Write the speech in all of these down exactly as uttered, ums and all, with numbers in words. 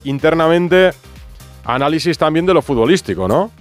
internamente análisis también de lo futbolístico, ¿no?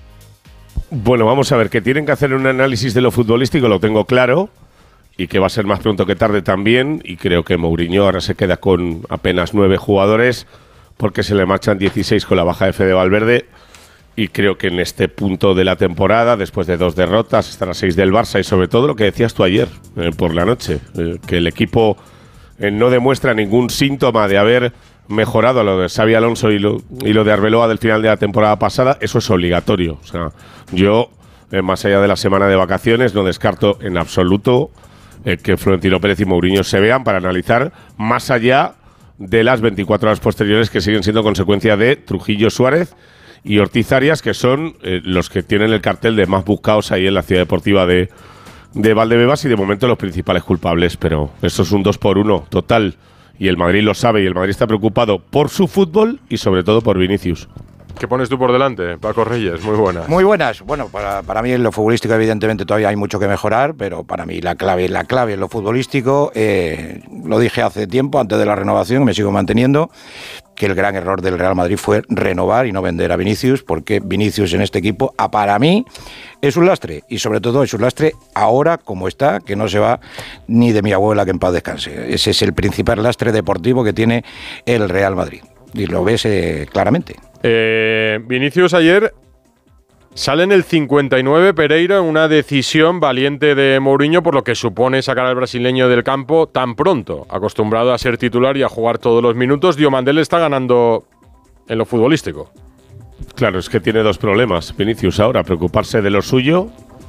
Bueno, vamos a ver, que tienen que hacer un análisis de lo futbolístico, lo tengo claro, y que va a ser más pronto que tarde también, y creo que Mourinho ahora se queda con apenas nueve jugadores, porque se le marchan dieciséis con la baja de Fede Valverde, y creo que en este punto de la temporada, después de dos derrotas, están a seis del Barça, y sobre todo lo que decías tú ayer, eh, por la noche, eh, que el equipo eh, no demuestra ningún síntoma de haber mejorado lo de Xabi Alonso y lo, y lo de Arbeloa del final de la temporada pasada. Eso es obligatorio. O sea, yo, eh, más allá de la semana de vacaciones, no descarto en absoluto eh, que Florentino Pérez y Mourinho se vean para analizar más allá de las veinticuatro horas posteriores, que siguen siendo consecuencia de Trujillo, Suárez y Ortiz Arias, que son eh, los que tienen el cartel de más buscados ahí en la ciudad deportiva de, de Valdebebas, y de momento los principales culpables. Pero eso es un dos por uno total, y el Madrid lo sabe, y el Madrid está preocupado por su fútbol y sobre todo por Vinicius. ¿Qué pones tú por delante, Paco Reyes? Muy buenas. Muy buenas. Bueno, para, para mí en lo futbolístico evidentemente todavía hay mucho que mejorar, pero para mí la clave, la clave en lo futbolístico, eh, lo dije hace tiempo, antes de la renovación, me sigo manteniendo, que el gran error del Real Madrid fue renovar y no vender a Vinicius, porque Vinicius en este equipo, a, para mí, es un lastre, y sobre todo es un lastre ahora como está, que no se va ni de mi abuela, que en paz descanse. Ese es el principal lastre deportivo que tiene el Real Madrid, y lo ves eh, claramente. Eh, Vinicius ayer sale en el cincuenta y nueve Pereira, en una decisión valiente de Mourinho, por lo que supone sacar al brasileño del campo tan pronto, acostumbrado a ser titular y a jugar todos los minutos. Diomandé le está ganando en lo futbolístico. Claro, es que tiene dos problemas Vinicius ahora: preocuparse de lo suyo,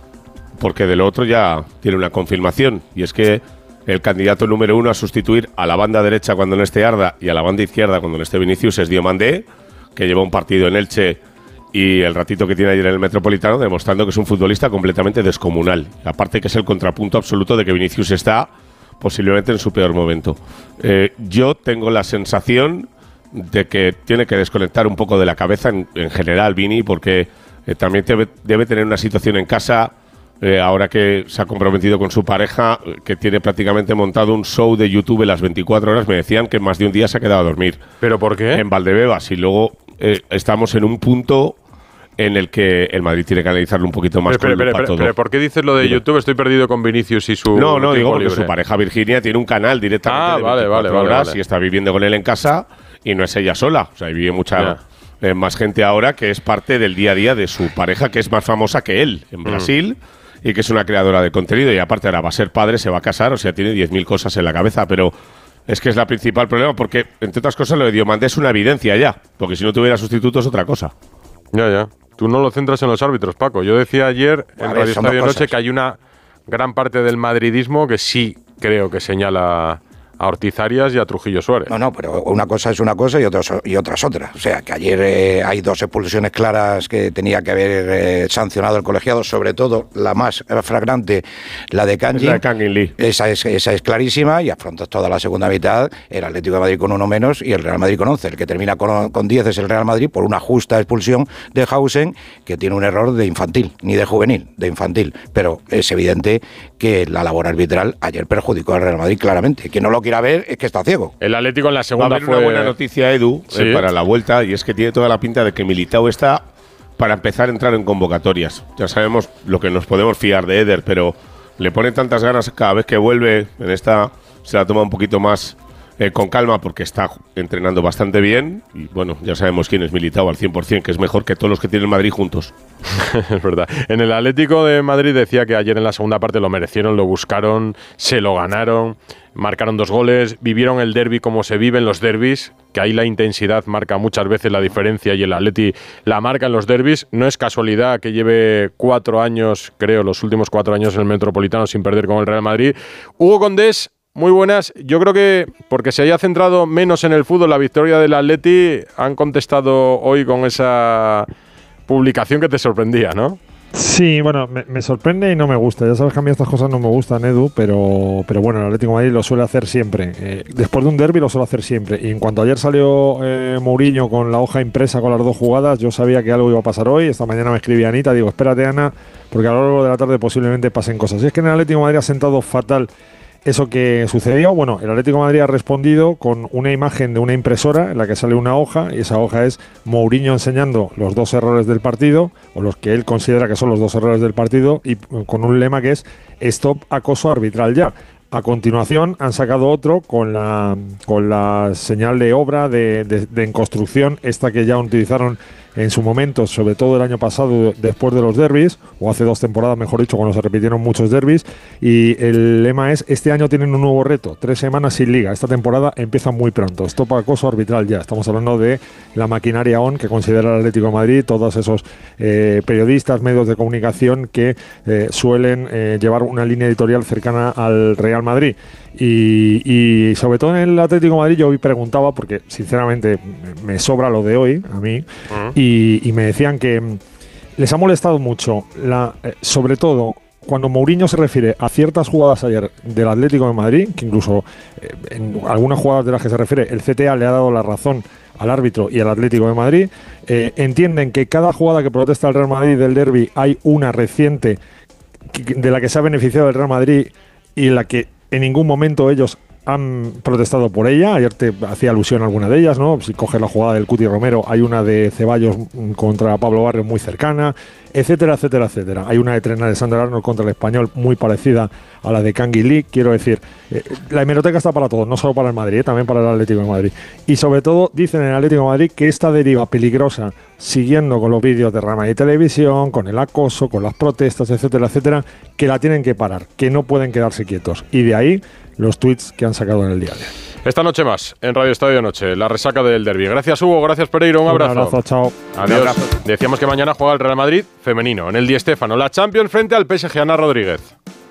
porque de lo otro ya tiene una confirmación, y es que el candidato número uno a sustituir a la banda derecha cuando no esté Arda y a la banda izquierda cuando no esté Vinicius es Diomandé, que lleva un partido en Elche y el ratito que tiene ayer en el Metropolitano, demostrando que es un futbolista completamente descomunal. Aparte que es el contrapunto absoluto de que Vinicius está posiblemente en su peor momento. Eh, yo tengo la sensación de que tiene que desconectar un poco de la cabeza en, en general Vini, porque eh, también debe, debe tener una situación en casa, eh, ahora que se ha comprometido con su pareja, que tiene prácticamente montado un show de YouTube en las veinticuatro horas. Me decían que más de un día se ha quedado a dormir. ¿Pero por qué? En Valdebebas, y luego eh, estamos en un punto en el que el Madrid tiene que analizarlo un poquito más. Pero, con pero, lupa pero, todo. pero ¿por qué dices lo de Dime. YouTube? Estoy perdido con Vinicius y su No, no, digo porque libre. su pareja Virginia tiene un canal directamente Ah, de vale, veinticuatro vale, horas, vale. y está viviendo con él en casa, y no es ella sola. O sea, ahí vive mucha eh, más gente ahora, que es parte del día a día de su pareja, que es más famosa que él en Brasil, mm. y que es una creadora de contenido, y aparte ahora va a ser padre, se va a casar, o sea, tiene diez mil cosas en la cabeza, pero es que es la principal problema, porque, entre otras cosas, lo de Diomandé es una evidencia ya, porque si no tuviera sustitutos, otra cosa. Ya, ya. Tú no lo centras en los árbitros, Paco. Yo decía ayer en A ver, Radio son Estadio dos Noche cosas. que hay una gran parte del madridismo que sí creo que señala a Ortiz Arias y a Trujillo Suárez. No, no, pero una cosa es una cosa y otra, y otra es otra. O sea, que ayer eh, hay dos expulsiones claras que tenía que haber eh, sancionado el colegiado, sobre todo la más flagrante, la de Kangin. La de Kangin Lee. Esa es, esa es clarísima, y afrontas toda la segunda mitad, el Atlético de Madrid con uno menos y el Real Madrid con once. El que termina con, con diez es el Real Madrid por una justa expulsión de Hausen, que tiene un error de infantil, ni de juvenil, de infantil. Pero es evidente que la labor arbitral ayer perjudicó al Real Madrid claramente. Quien no lo quiera ver es que está ciego. El Atlético en la Va a segunda haber fue una buena noticia, Edu, ¿Sí? eh, para la vuelta, y es que tiene toda la pinta de que Militao está para empezar a entrar en convocatorias. Ya sabemos lo que nos podemos fiar de Eder, pero le pone tantas ganas cada vez que vuelve. En esta se la toma un poquito más eh, con calma, porque está entrenando bastante bien, y bueno, ya sabemos quién es Militao al cien por ciento, que es mejor que todos los que tiene el Madrid juntos. Es verdad. En el Atlético de Madrid decía que ayer en la segunda parte lo merecieron, lo buscaron, se lo ganaron, marcaron dos goles, vivieron el derbi como se viven los derbis, que ahí la intensidad marca muchas veces la diferencia, y el Atleti la marca en los derbis. No es casualidad que lleve cuatro años, creo, los últimos cuatro años en el Metropolitano sin perder con el Real Madrid. Hugo Condés, muy buenas. Yo creo que porque se haya centrado menos en el fútbol, la victoria del Atleti, han contestado hoy con esa publicación que te sorprendía, ¿no? Sí, bueno, me, me sorprende y no me gusta. Ya sabes que a mí estas cosas no me gustan, Edu, pero, pero bueno, el Atlético de Madrid lo suele hacer siempre. Eh, después de un derbi lo suele hacer siempre. Y en cuanto ayer salió eh, Mourinho con la hoja impresa con las dos jugadas, yo sabía que algo iba a pasar hoy. Esta mañana me escribía Anita, digo, espérate, Ana, porque a lo largo de la tarde posiblemente pasen cosas. Y es que en el Atlético de Madrid ha sentado fatal ¿Eso que sucedió? Bueno, el Atlético de Madrid ha respondido con una imagen de una impresora en la que sale una hoja, y esa hoja es Mourinho enseñando los dos errores del partido, o los que él considera que son los dos errores del partido, y con un lema que es Stop acoso arbitral ya. A continuación han sacado otro con la con la señal de obra de, de, de en construcción, esta que ya utilizaron en su momento, sobre todo el año pasado después de los derbis, o hace dos temporadas mejor dicho, cuando se repitieron muchos derbis, y el lema es: este año tienen un nuevo reto, tres semanas sin liga, esta temporada empieza muy pronto, stop acoso arbitral ya. Estamos hablando de la maquinaria O N que considera el Atlético de Madrid, todos esos eh, periodistas, medios de comunicación que eh, suelen eh, llevar una línea editorial cercana al Real Madrid. Y, y sobre todo en el Atlético de Madrid yo hoy preguntaba, porque sinceramente me sobra lo de hoy a mí, uh-huh. y, y me decían que les ha molestado mucho, la, eh, sobre todo cuando Mourinho se refiere a ciertas jugadas ayer del Atlético de Madrid, que incluso eh, en algunas jugadas de las que se refiere el C T A le ha dado la razón al árbitro y al Atlético de Madrid, eh, entienden que cada jugada que protesta el Real Madrid del derbi hay una reciente de la que se ha beneficiado el Real Madrid y la que en ningún momento ellos han protestado por ella. Ayer te hacía alusión a alguna de ellas, ¿no? Si coges la jugada del Cuti Romero, hay una de Ceballos contra Pablo Barrios muy cercana, etcétera, etcétera, etcétera. Hay una de Trena de Sandro Arnold contra el Español muy parecida a la de Canguilí. Quiero decir, eh, la hemeroteca está para todos, no solo para el Madrid, eh, también para el Atlético de Madrid. Y sobre todo, dicen en el Atlético de Madrid que esta deriva peligrosa, siguiendo con los vídeos de Rama y Televisión, con el acoso, con las protestas, etcétera, etcétera, que la tienen que parar, que no pueden quedarse quietos. Y de ahí los tweets que han sacado en el día de hoy. Esta noche más, en Radio Estadio Noche, la resaca del derbi. Gracias, Hugo. Gracias, Pereiro. Un abrazo. Un abrazo, chao. Adiós. Abrazo. Decíamos que mañana juega el Real Madrid femenino en el Di Stéfano. La Champions frente al P S G. Ana Rodríguez.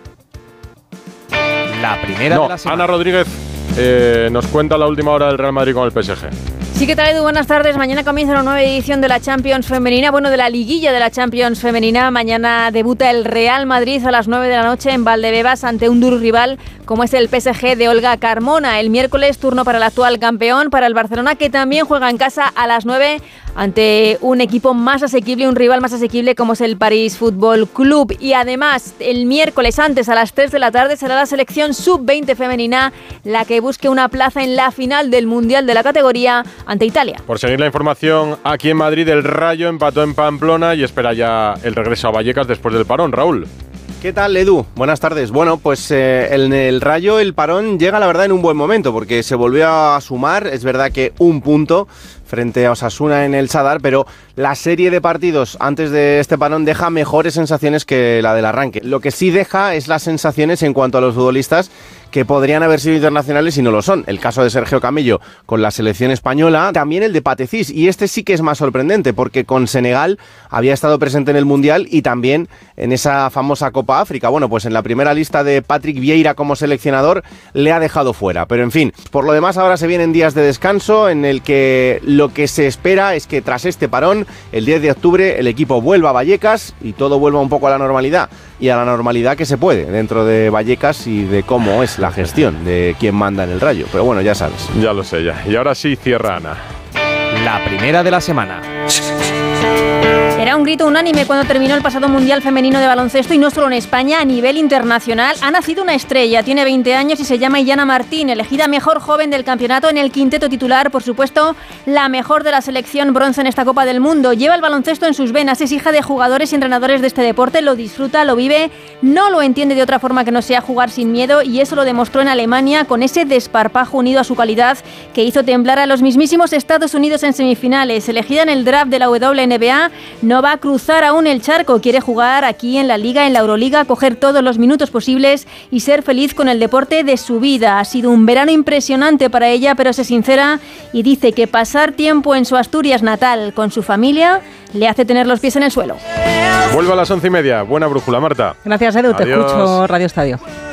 La primera no, de la semana. Ana Rodríguez eh, nos cuenta la última hora del Real Madrid con el P S G. Sí, ¿qué tal, Edu? Buenas tardes. Mañana comienza una nueva edición de la Champions Femenina, bueno, de la liguilla de la Champions Femenina. Mañana debuta el Real Madrid a las nueve de la noche en Valdebebas ante un duro rival como es el P S G de Olga Carmona. El miércoles, turno para el actual campeón, para el Barcelona, que también juega en casa a las nueve ante un equipo más asequible, un rival más asequible como es el París Fútbol Club. Y además, el miércoles antes, a las tres de la tarde, será la selección sub veinte femenina la que busque una plaza en la final del Mundial de la categoría ante Italia. Por seguir la información, aquí en Madrid el Rayo empató en Pamplona y espera ya el regreso a Vallecas después del parón. Raúl. ¿Qué tal, Edu? Buenas tardes. Bueno, pues eh, en el Rayo el parón llega, la verdad, en un buen momento, porque se volvió a sumar, es verdad que un punto frente a Osasuna en el Sadar, pero la serie de partidos antes de este parón deja mejores sensaciones que la del arranque. Lo que sí deja es las sensaciones en cuanto a los futbolistas que podrían haber sido internacionales y no lo son. El caso de Sergio Camello con la selección española, también el de Patecís, y este sí que es más sorprendente porque con Senegal había estado presente en el Mundial y también en esa famosa Copa África. Bueno, pues en la primera lista de Patrick Vieira como seleccionador le ha dejado fuera, pero en fin, por lo demás ahora se vienen días de descanso en el que lo que se espera es que tras este parón, el diez de octubre, el equipo vuelva a Vallecas y todo vuelva un poco a la normalidad, y a la normalidad que se puede dentro de Vallecas y de cómo es la gestión de quién manda en el Rayo. Pero bueno, ya sabes. Ya lo sé ya. Y ahora sí cierra Ana. La primera de la semana. Era un grito unánime cuando terminó el pasado Mundial Femenino de Baloncesto, y no solo en España, a nivel internacional. Ha nacido una estrella, tiene veinte años y se llama Iyana Martín, elegida mejor joven del campeonato en el quinteto titular, por supuesto, la mejor de la selección bronce en esta Copa del Mundo. Lleva el baloncesto en sus venas, es hija de jugadores y entrenadores de este deporte, lo disfruta, lo vive, no lo entiende de otra forma que no sea jugar sin miedo, y eso lo demostró en Alemania con ese desparpajo unido a su calidad que hizo temblar a los mismísimos Estados Unidos en semifinales. Elegida en el draft de la W N B A, no va a cruzar aún el charco, quiere jugar aquí en la Liga, en la Euroliga, coger todos los minutos posibles y ser feliz con el deporte de su vida. Ha sido un verano impresionante para ella, pero se sincera y dice que pasar tiempo en su Asturias natal con su familia le hace tener los pies en el suelo. Vuelvo a las once y media. Buena brújula, Marta. Gracias, Edu. Adiós. Te escucho Radio Estadio.